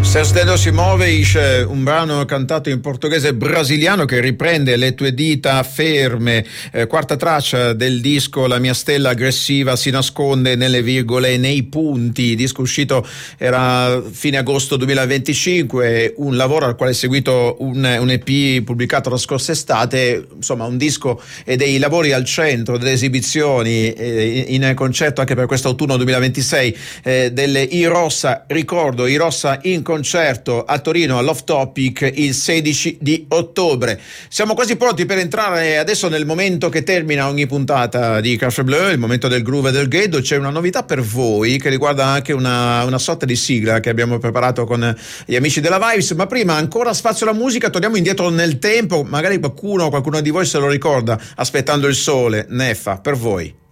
Se Stedo si muove, un brano cantato in portoghese brasiliano che riprende Le tue dita ferme, quarta traccia del disco La mia stella aggressiva si nasconde nelle virgole e nei punti. Il disco uscito era fine agosto 2025, un lavoro al quale è seguito un EP pubblicato la scorsa estate, insomma un disco e dei lavori al centro delle esibizioni in concerto anche per questo autunno 2026 delle I-Rossa. Ricordo I-Rossa in concerto a Torino all'Off Topic il 16 di ottobre. Siamo quasi pronti per entrare adesso nel momento che termina ogni puntata di Café Bleu, il momento del groove e del ghetto. C'è una novità per voi che riguarda anche una sorta di sigla che abbiamo preparato con gli amici della Vibes, ma prima ancora spazio alla musica, torniamo indietro nel tempo, magari qualcuno di voi se lo ricorda, Aspettando il sole, Neffa, per voi.